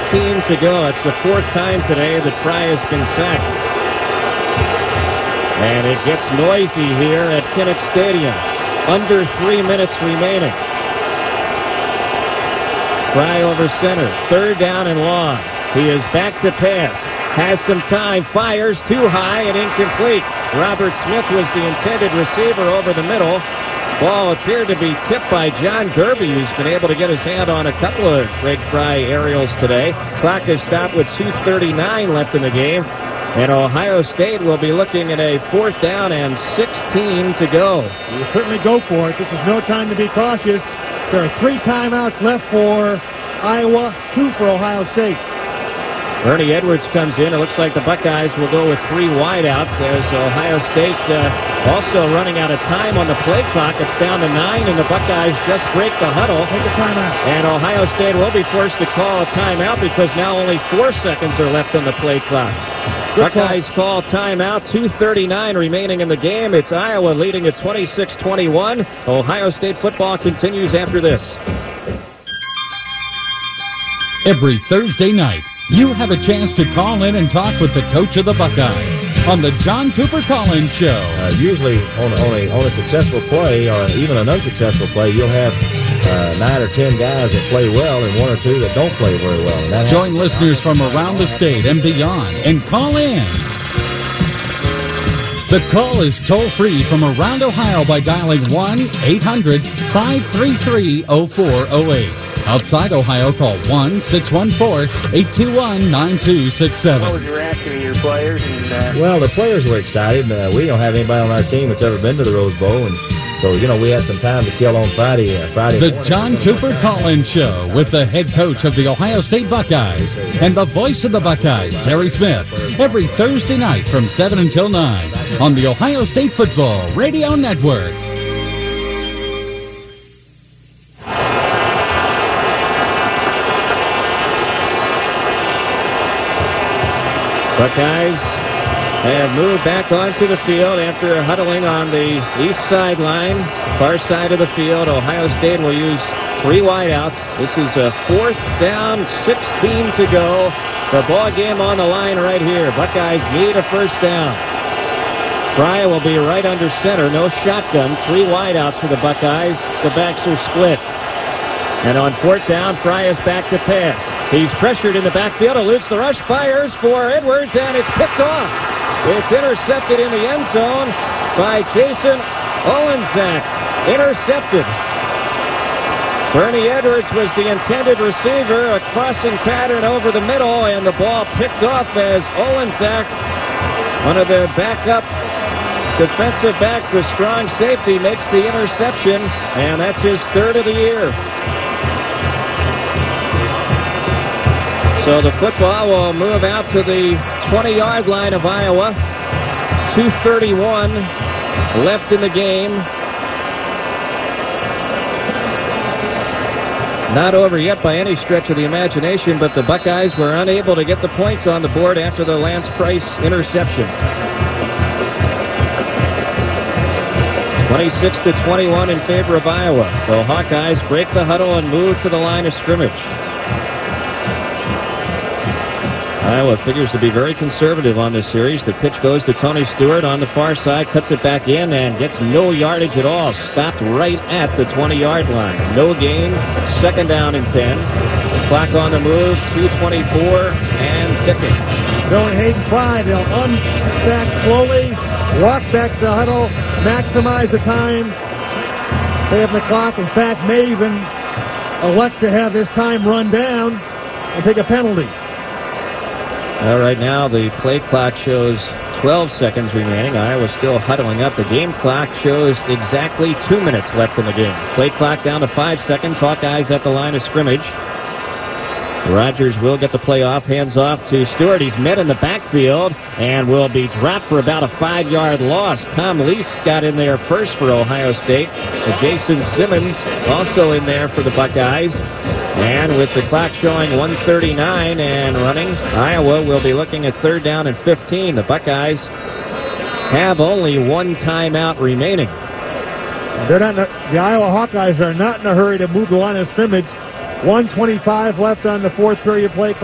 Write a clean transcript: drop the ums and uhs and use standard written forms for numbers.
to go. It's the fourth time today that Fry has been sacked. And it gets noisy here at Kinnick Stadium. Under 3 minutes remaining. Fry over center. Third down and long. He is back to pass. Has some time. Fires too high and incomplete. Robert Smith was the intended receiver over the middle. Ball appeared to be tipped by John Derby, who's been able to get his hand on a couple of Greg Fry aerials today. Clock is stopped with 2:39 left in the game. And Ohio State will be looking at a 4th down and 16 to go. You certainly go for it. This is no time to be cautious. There are 3 timeouts left for Iowa, 2 for Ohio State. Bernie Edwards comes in. It looks like the Buckeyes will go with 3 wideouts as Ohio State also running out of time on the play clock. It's down to 9, and the Buckeyes just break the huddle. Take a timeout. And Ohio State will be forced to call a timeout because now only 4 seconds are left on the play clock. Buckeyes call timeout. 2:39 remaining in the game. It's Iowa leading at 26-21. Ohio State football continues after this. Every Thursday night, you have a chance to call in and talk with the coach of the Buckeyes on the John Cooper Call-In Show. Usually on a successful play or even an unsuccessful play, you'll have 9 or 10 guys that play well and 1 or 2 that don't play very well. And join listeners from around the state and beyond and call in. The call is toll-free from around Ohio by dialing 1-800-533-0408. Outside Ohio, call 1-614-821-9267. What was your reaction to your players? Well, the players were excited. We don't have anybody on our team that's ever been to the Rose Bowl, and so, we had some time to kill on Friday The John Cooper Call-In Show with the head coach of the Ohio State Buckeyes and the voice of the Buckeyes, Terry Smith, every Thursday night from 7 until 9 on the Ohio State Football Radio Network. Buckeyes have moved back onto the field after huddling on the east sideline, far side of the field. Ohio State will use 3 wideouts. This is a 4th down, 16 to go. The ball game on the line right here. Buckeyes need a 1st down. Fry will be right under center. No shotgun. 3 wideouts for the Buckeyes. The backs are split. And on 4th down, Fry is back to pass. He's pressured in the backfield, eludes the rush, fires for Edwards, and it's picked off. It's intercepted in the end zone by Jason Olenczak. Intercepted. Bernie Edwards was the intended receiver, a crossing pattern over the middle, and the ball picked off as Olenczak, one of the backup defensive backs, the strong safety, makes the interception, and that's his 3rd of the year. So the football will move out to the 20-yard line of Iowa. 2:31 left in the game. Not over yet by any stretch of the imagination, but the Buckeyes were unable to get the points on the board after the Lance Price interception. 26-21 in favor of Iowa. The Hawkeyes break the huddle and move to the line of scrimmage. Iowa figures to be very conservative on this series. The pitch goes to Tony Stewart on the far side, cuts it back in, and gets no yardage at all. Stopped right at the 20-yard line. No gain. 2nd down and 10. Clock on the move. 2:24 and ticking. Bill and Hayden Fry, they'll unstack slowly, walk back to the huddle, maximize the time, stay on the clock. In fact, may even elect to have this time run down and take a penalty. Right now, the play clock shows 12 seconds remaining. Iowa still huddling up. The game clock shows exactly 2 minutes left in the game. Play clock down to 5 seconds. Hawkeyes at the line of scrimmage. Rogers will get the play off. Hands off to Stewart. He's met in the backfield and will be dropped for about a 5-yard loss. Tom Lease got in there first for Ohio State. Jason Simmons also in there for the Buckeyes. And with the clock showing 1:39 and running, Iowa will be looking at 3rd down and 15. The Buckeyes have only 1 timeout remaining. The Iowa Hawkeyes are not in a hurry to move the line of scrimmage. 1:25 left on the 4th period play clock.